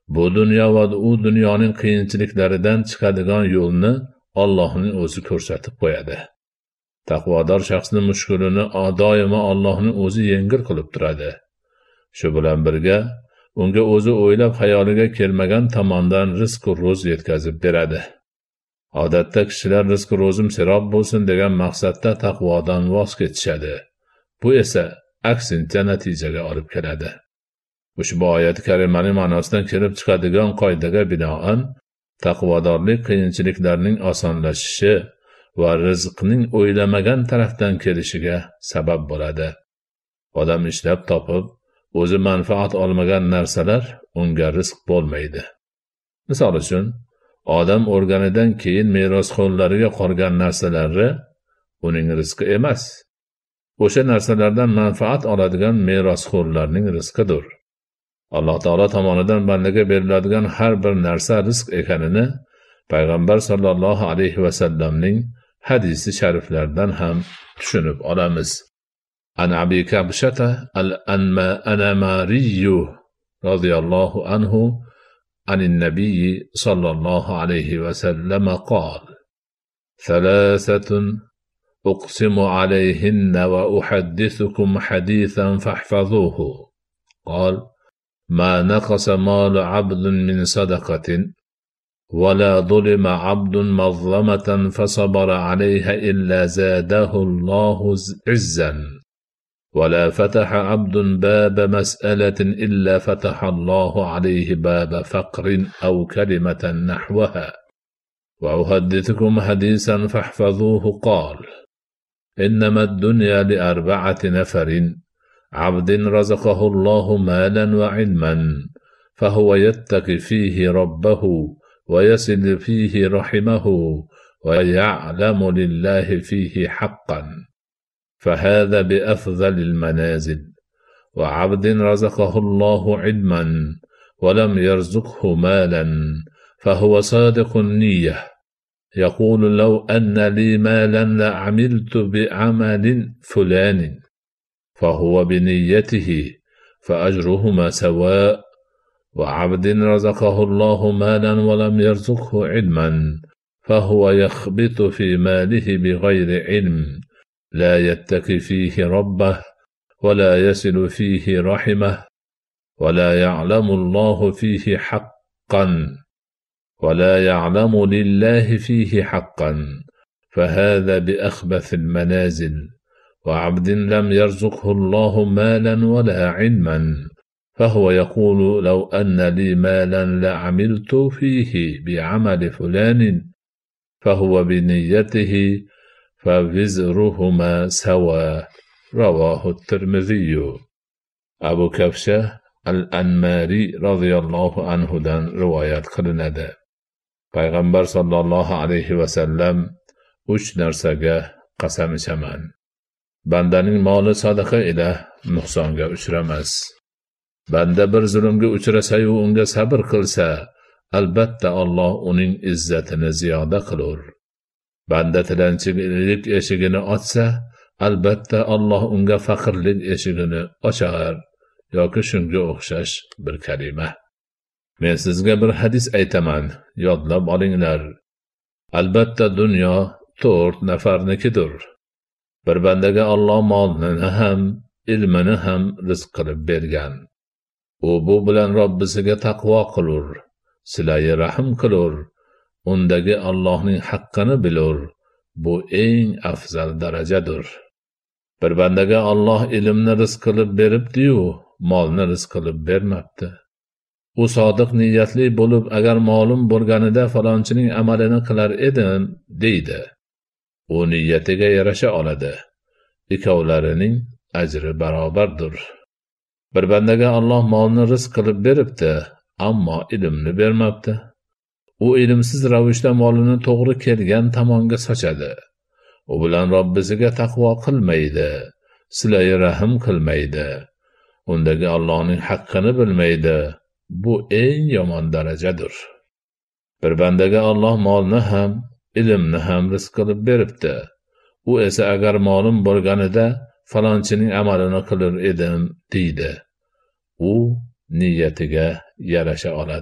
Bu dunyo va u dunyoning qiyinchiliklaridan chiqadigan yo'lni Allohning o'zi ko'rsatib qo'yadi. Taqvodor shaxsning mushkulini doimo Allohning o'zi yengil qilib turadi. Shu bilan birga unga o'zi o'ylab xayoliga kelmagan tomondan rizq-u ro'z yetkazib beradi. Odatda kishilar rizq ro'zim serob bo'lsin degan maqsadda taqvodan voz kechishadi. Bu esa aksincha natijaga olib keladi. Ushbu oyat karimaning ma'nosidan kelib chiqadigan qoidaga binoan taqvodorlik qiyinchiliklarning osonlashishi va rizqning o'ylamagan tarafdan kelishiga sabab bo'ladi. Odam ishlab topib, o'zi manfaat olmagan narsalar unga rizq bo'lmaydi. Misol uchun, odam o'lganidan keyin merosxo'rlariga qolgan narsalari uning rizqi emas. O'sha narsalardan manfaat oladigan merosxo'rlarning rizqidir. Alloh taolo tomonidan bandaga beriladigan har bir narsa rizq ekanini payg'ambar sollallohu alayhi va sallamning hadisi shariflaridan ham tushunib olamiz. An Abi Kabshata al-Anmari radhiyallohu anhu anin nabiy sallallohu alayhi va sallam qol: Thalathatun uqsimu alayhinna va uhaddithukum hadithan fahfazuhu. Qal: ما نقص مال عبد من صدقة ولا ظلم عبد مظلمة فصبر عليها إلا زاده الله عزا ولا فتح عبد باب مسألة إلا فتح الله عليه باب فقر أو كلمة نحوها. وأحدثكم حديثا فاحفظوه. قال: إنما الدنيا لأربعة نفر: عبد رزقه الله مالا وعلما فهو يتقي فيه ربه ويصل فيه رحمه ويعلم لله فيه حقا فهذا بأفضل المنازل. وعبد رزقه الله علما ولم يرزقه مالا فهو صادق النية يقول لو أن لي مالا لعملت بعمل فلان فهو بنيته فأجرهما سواء. وعبد رزقه الله مالا ولم يرزقه علما فهو يخبط في ماله بغير علم لا يتقي فيه ربه ولا يصل فيه رحمه ولا يعلم الله فيه حقا ولا يعلم لله فيه حقا فهذا بأخبث المنازل. وعبد لم يرزقه الله مالا ولا علما فهو يقول لو أن لي مالا لعملت فيه بعمل فلان فهو بنيته فوزرهما سوا. رواه الترمذي. أبو كبشة al-Anmari radhiyallohu anhudan rivoyat qilinadi. Payg'ambar sollallohu alayhi va sallam 3 narsaga qasam ichaman. Bandaning moli sadaqa ila nuqsonga uchramas. Banda bir zulmga uchrasa-yu unga sabr qilsa, albatta Alloh uning izzatini ziyoda qilur. Banda tilanchilik eshigini ochsa, albatta Alloh unga faqirlik eshigini ochar. Yoki shunga o'xshash bir kalima. Men sizga bir hadis aytaman, yodlab olinglar. Albatta dunyo 4 nafarnikidir. Bir bandaga Alloh molini ham, ilmini ham rizq qilib bergan. U bu bilan Robbisiga taqvo qilur, silay rahim qilur, undagi Allohning haqqini bilur. Bu eng afzal darajadir. Bir bandaga Alloh ilmni rizq qilib beribdi-yu, molni rizq qilib bermabdi. U sodiq niyatli bo'lib, agar molim bo'lganida falonchining amalini qilar edim, deydi. U niyatiga yarasha oladi. Ikkovlarining ajri barobardir. Bir bandaga Alloh molni rizq qilib beribdi, ammo ilmni bermabdi. U ilmsiz ravishda molini to'g'ri kelgan tomonga sochadi. U bilan Robbisiga taqvo qilmaydi, silay rahim qilmaydi. Undagi Allohning haqqini bilmaydi. Bu eng yomon darajadir. Bir bandaga Alloh molni ham, ilmni ham rizq qilib beribdi. U esa agar molim bo'lganida falonchining amalini qilar edim, deydi. U niyatiga yarasha oladi.